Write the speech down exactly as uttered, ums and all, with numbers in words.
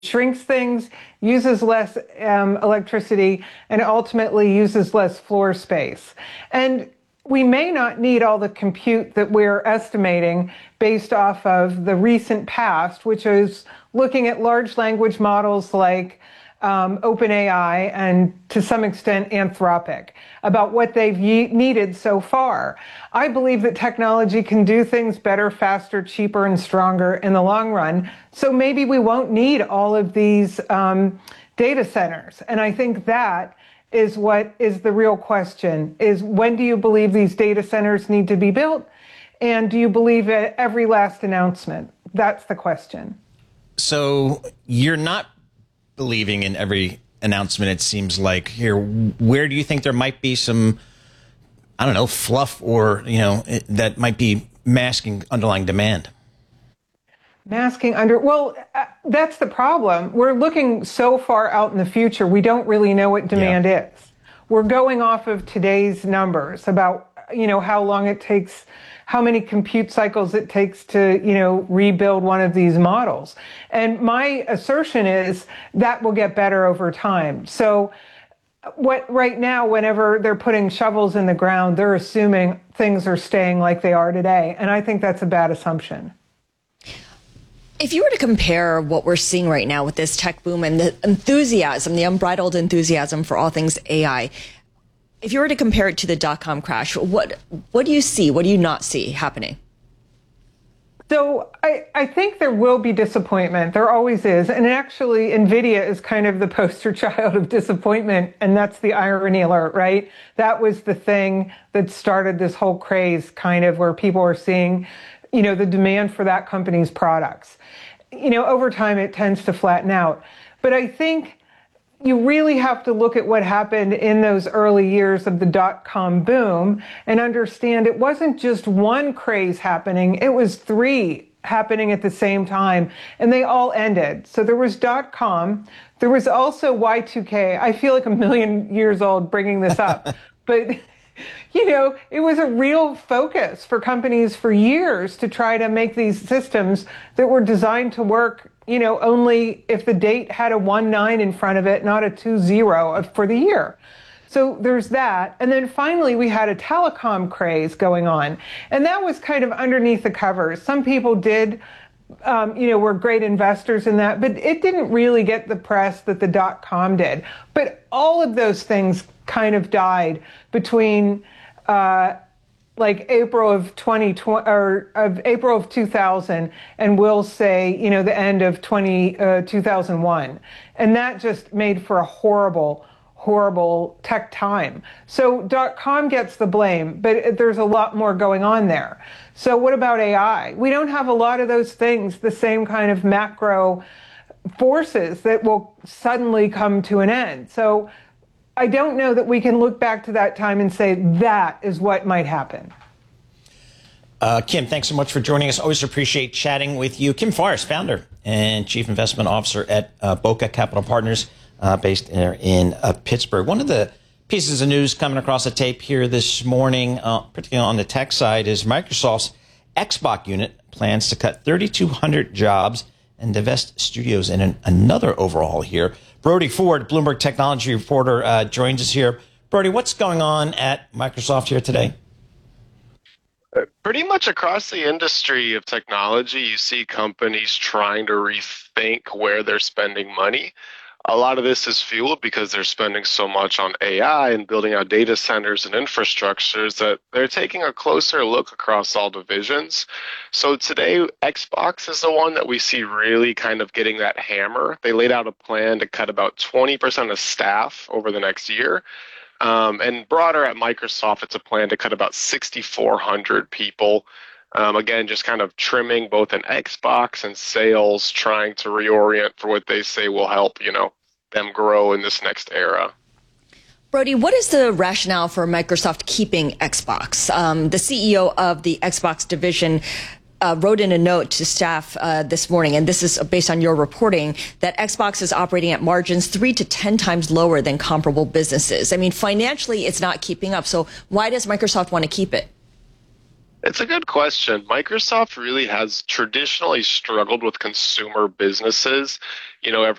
shrinks things, uses less um, electricity, and ultimately uses less floor space. And we may not need all the compute that we're estimating based off of the recent past, which is looking at large language models like um, OpenAI and to some extent Anthropic, about what they've ye- needed so far. I believe that technology can do things better, faster, cheaper, and stronger in the long run. So maybe we won't need all of these um, data centers. And I think that is what is the real question, is when do you believe these data centers need to be built? And do you believe at every last announcement? That's the question. So you're not believing in every announcement, it seems like. Here, where do you think there might be some, I don't know, fluff or, you know, that might be masking underlying demand? Masking under, well, uh, that's the problem. We're looking so far out in the future, we don't really know what demand yeah. is. We're going off of today's numbers about, you know, how long it takes, how many compute cycles it takes to, you know, rebuild one of these models. And my assertion is that will get better over time. So what right now, whenever they're putting shovels in the ground, they're assuming things are staying like they are today. And I think that's a bad assumption. If you were to compare what we're seeing right now with this tech boom and the enthusiasm, the unbridled enthusiasm for all things A I, if you were to compare it to the dot-com crash, what what do you see? What do you not see happening? So I, I think there will be disappointment. There always is. And actually, NVIDIA is kind of the poster child of disappointment. And that's the irony alert, right? That was the thing that started this whole craze, kind of where people are seeing, you know, the demand for that company's products. You know, over time, it tends to flatten out. But I think you really have to look at what happened in those early years of the dot-com boom and understand it wasn't just one craze happening, it was three happening at the same time, and they all ended. So there was dot-com, there was also Y two K. I feel like a million years old bringing this up, but you know, it was a real focus for companies for years to try to make these systems that were designed to work, you know, only if the date had a one nine in front of it, not a two zero for the year. So there's that. And then finally, we had a telecom craze going on. And that was kind of underneath the covers. Some people did, um, you know, were great investors in that, but it didn't really get the press that the dot-com did. But all of those things kind of died between uh, like April of twenty twenty or of April of two thousand, and we'll say, you know, the end of twenty, uh, two thousand one. And that just made for a horrible, horrible tech time. So dot-com gets the blame, but there's a lot more going on there. So what about A I? We don't have a lot of those things, the same kind of macro forces that will suddenly come to an end. So I don't know that we can look back to that time and say that is what might happen. Uh, Kim, thanks so much for joining us. Always appreciate chatting with you. Kim Forrest, founder and chief investment officer at uh, Boca Capital Partners, uh, based in, in uh, Pittsburgh. One of the pieces of news coming across the tape here this morning, uh, particularly on the tech side, is Microsoft's Xbox unit plans to cut three thousand two hundred jobs and divest studios in an, another overhaul here. Brody Ford, Bloomberg technology reporter, uh, joins us here. Brody, what's going on at Microsoft here today? Pretty much across the industry of technology, you see companies trying to rethink where they're spending money. A lot of this is fueled because they're spending so much on A I and building out data centers and infrastructures that they're taking a closer look across all divisions. So today, Xbox is the one that we see really kind of getting that hammer. They laid out a plan to cut about twenty percent of staff over the next year. Um, and broader at Microsoft, it's a plan to cut about six thousand four hundred people. Um, again, just kind of trimming both an Xbox and sales, trying to reorient for what they say will help, you know, them grow in this next era. Brody, what is the rationale for Microsoft keeping Xbox? Um, the C E O of the Xbox division uh, wrote in a note to staff uh, this morning, and this is based on your reporting, that Xbox is operating at margins three to ten times lower than comparable businesses. I mean, financially, it's not keeping up. So why does Microsoft want to keep it? It's a good question. Microsoft really has traditionally struggled with consumer businesses. You know,